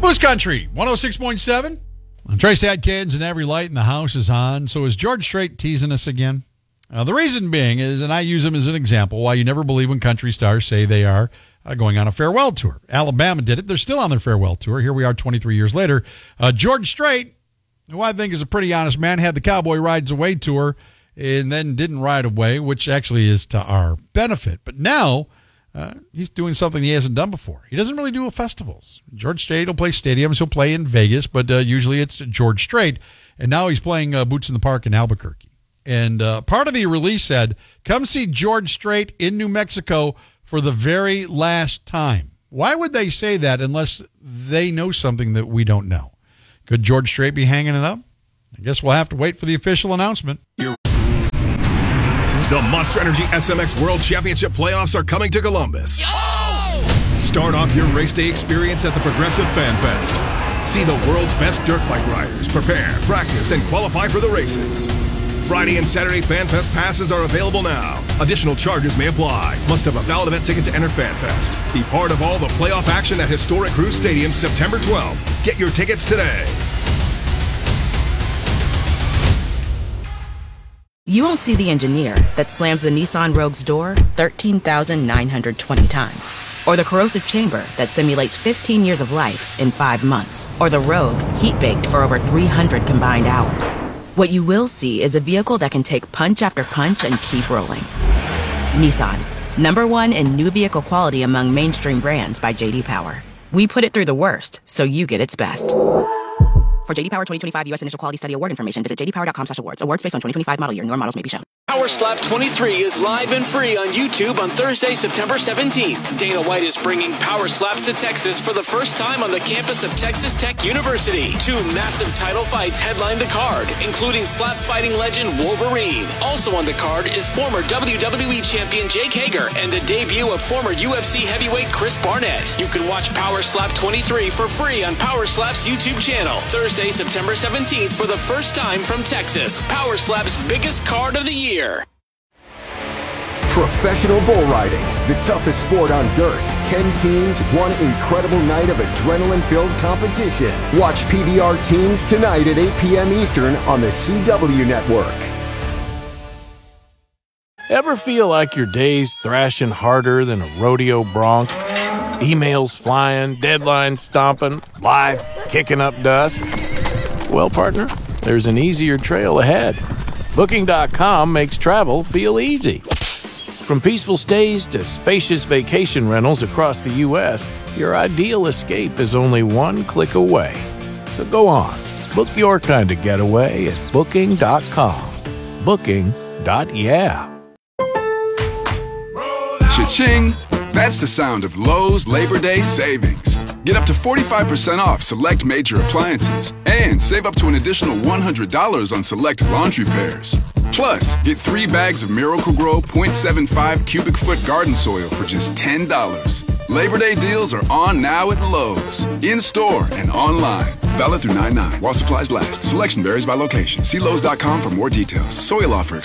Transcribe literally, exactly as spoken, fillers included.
Moose Country, one oh six point seven. Trace Adkins and every light in the house is on. So is George Strait teasing us again? Uh, the reason being is, and I use him as an example, why you never believe when country stars say they are uh, going on a farewell tour. Alabama did it. They're still on their farewell tour. Here we are twenty-three years later. Uh, George Strait, who I think is a pretty honest man, had the Cowboy Rides Away tour and then didn't ride away, which actually is to our benefit. But now uh, he's doing something he hasn't done before. He doesn't really do festivals. George Strait will play stadiums. He'll play in Vegas, but uh, usually it's George Strait. And now he's playing uh, Boots in the Park in Albuquerque. And uh, part of the release said, come see George Strait in New Mexico for the very last time. Why would they say that unless they know something that we don't know? Could George Strait be hanging it up? I guess we'll have to wait for the official announcement. The Monster Energy S M X World Championship playoffs are coming to Columbus. Yo! Start off your race day experience at the Progressive Fan Fest. See the world's best dirt bike riders prepare, practice, and qualify for the races. Friday and Saturday Fan Fest passes are available now. Additional charges may apply. Must have a valid event ticket to enter Fan Fest. Be part of all the playoff action at historic Cruise Stadium September twelfth. Get your tickets today. You won't see the engineer that slams the Nissan Rogue's door thirteen thousand nine hundred twenty times. Or the corrosive chamber that simulates fifteen years of life in five months. Or the Rogue heat-baked for over three hundred combined hours. What you will see is a vehicle that can take punch after punch and keep rolling. Nissan, number one in new vehicle quality among mainstream brands by J D Power. We put it through the worst, so you get its best. For J D Power twenty twenty-five U S Initial Quality Study Award information, visit j d power dot com slash awards. Awards based on twenty twenty-five model year. Newer models may be shown. Power Slap twenty-three is live and free on YouTube on Thursday, September seventeenth. Dana White is bringing Power Slaps to Texas for the first time on the campus of Texas Tech University. Two massive title fights headline the card, including slap fighting legend Wolverine. Also on the card is former W W E champion Jake Hager and the debut of former U F C heavyweight Chris Barnett. You can watch Power Slap twenty-three for free on Power Slap's YouTube channel. Thursday, September seventeenth for the first time from Texas. Power Slap's biggest card of the year. Professional bull riding, the toughest sport on dirt. Ten teams, one incredible night of adrenaline-filled competition. Watch P B R Teams tonight at eight p.m. Eastern on the C W Network. Ever feel like your day's thrashing harder than a rodeo bronc? Emails flying, deadlines stomping, life kicking up dust? Well, partner, there's an easier trail ahead. Booking dot com makes travel feel easy. From peaceful stays to spacious vacation rentals across the U S, your ideal escape is only one click away. So go on, book your kind of getaway at Booking dot com. Booking. Yeah. Cha-ching! That's the sound of Lowe's Labor Day savings. Get up to forty-five percent off select major appliances and save up to an additional one hundred dollars on select laundry pairs. Plus, get three bags of Miracle-Gro point seven five cubic foot garden soil for just ten dollars. Labor Day deals are on now at Lowe's, in-store and online. Valid through nine nine while supplies last. Selection varies by location. See Lowe's dot com for more details. Soil offer